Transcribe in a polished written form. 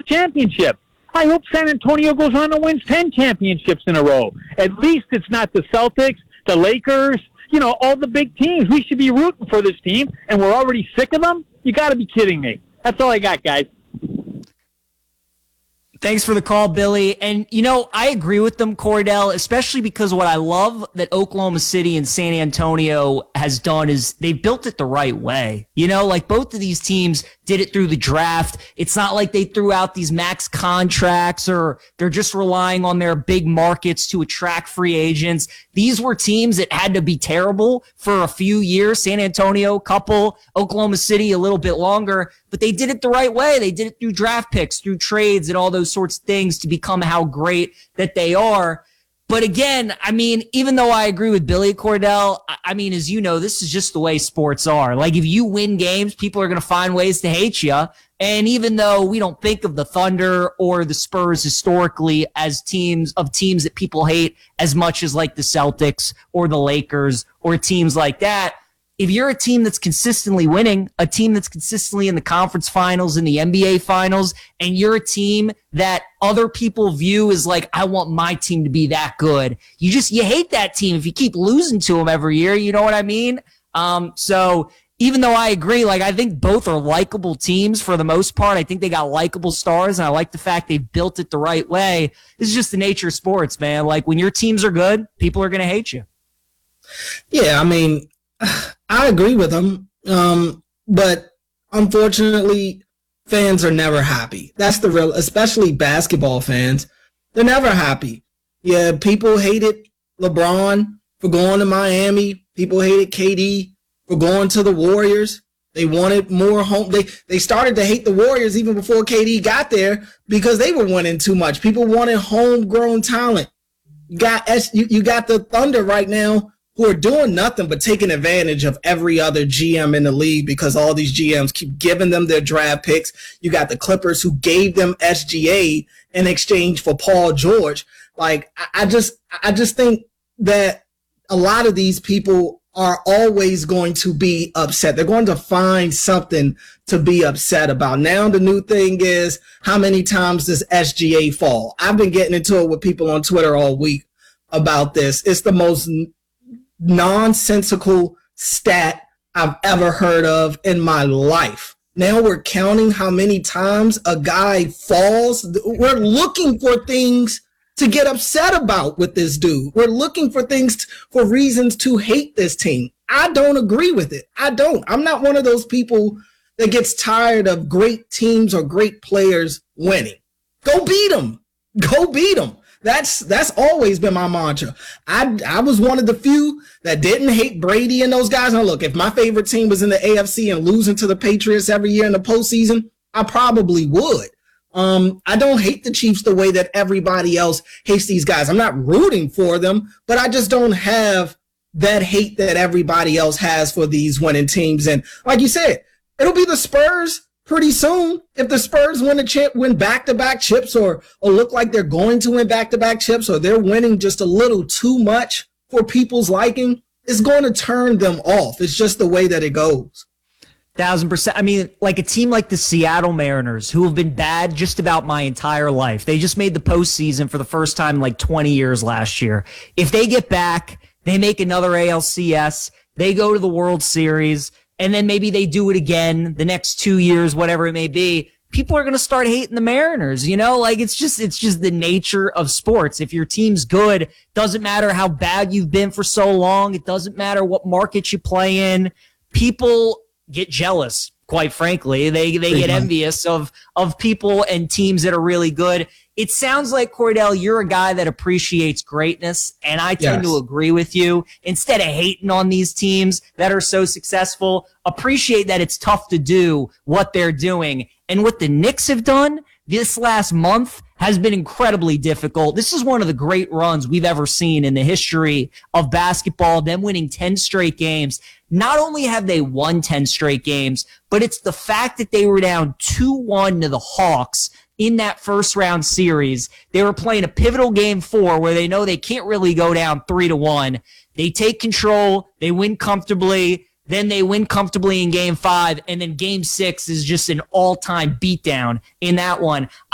championship. I hope San Antonio goes on and wins 10 championships in a row. At least it's not the Celtics, the Lakers, all the big teams. We should be rooting for this team, and we're already sick of them? You got to be kidding me. That's all I got, guys. Thanks for the call, Billy. And, I agree with them, Cordell, especially because what I love that Oklahoma City and San Antonio has done is they built it the right way. Like both of these teams did it through the draft. It's not like they threw out these max contracts or they're just relying on their big markets to attract free agents. These were teams that had to be terrible for a few years. San Antonio, couple, Oklahoma City, a little bit longer, but they did it the right way. They did it through draft picks, through trades and all those sorts of things to become how great that they are. But again, even though I agree with Billy Cordell, as you know, this is just the way sports are. Like if you win games, people are going to find ways to hate you. And even though we don't think of the Thunder or the Spurs historically as teams that people hate as much as like the Celtics or the Lakers or teams like that, if you're a team that's consistently winning, a team that's consistently in the conference finals and the NBA finals, and you're a team that other people view as like, I want my team to be that good, you hate that team if you keep losing to them every year. You know what I mean? So even though I agree, I think both are likable teams for the most part. I think they got likable stars, and I like the fact they built it the right way. This is just the nature of sports, man. Like when your teams are good, people are going to hate you. Yeah, I agree with them, but unfortunately, fans are never happy. That's the real, especially basketball fans. They're never happy. Yeah, people hated LeBron for going to Miami. People hated KD for going to the Warriors. They wanted more home. They started to hate the Warriors even before KD got there because they were winning too much. People wanted homegrown talent. You got the Thunder right now, who are doing nothing but taking advantage of every other GM in the league because all these GMs keep giving them their draft picks. You got the Clippers who gave them SGA in exchange for Paul George. I just think that a lot of these people are always going to be upset. They're going to find something to be upset about. Now the new thing is, how many times does SGA fall? I've been getting into it with people on Twitter all week about this. It's the most nonsensical stat I've ever heard of in my life. Now we're counting how many times a guy falls. We're looking for things to get upset about with this dude. We're looking for for reasons to hate this team. I don't agree with it. I'm not one of those people that gets tired of great teams or great players winning. Go beat them. Go beat them. That's always been my mantra. I was one of the few that didn't hate Brady and those guys. Now look, if my favorite team was in the AFC and losing to the Patriots every year in the postseason, I probably would. I don't hate the Chiefs the way that everybody else hates these guys. I'm not rooting for them, but I just don't have that hate that everybody else has for these winning teams. And like you said, it'll be the Spurs pretty soon. If the Spurs win back-to-back chips or look like they're going to win back-to-back chips, or they're winning just a little too much for people's liking, it's going to turn them off. It's just the way that it goes. 1,000%. Like a team like the Seattle Mariners, who have been bad just about my entire life. They just made the postseason for the first time in like 20 years last year. If they get back, they make another ALCS, they go to the World Series, and then maybe they do it again the next 2 years, whatever it may be, people are going to start hating the Mariners, it's just the nature of sports. If your team's good, doesn't matter how bad you've been for so long. It doesn't matter what market you play in. People get jealous, quite frankly. They get envious of people and teams that are really good. It sounds like, Cordell, you're a guy that appreciates greatness, and I tend to agree with you. Instead of hating on these teams that are so successful, appreciate that it's tough to do what they're doing. And what the Knicks have done this last month has been incredibly difficult. This is one of the great runs we've ever seen in the history of basketball, them winning 10 straight games. Not only have they won 10 straight games, but it's the fact that they were down 2-1 to the Hawks in that first round series. They were playing a pivotal game 4 where they know they can't really go down 3-1. They take control. They win comfortably. Then they win comfortably in game 5. And then game 6 is just an all-time beatdown in that one.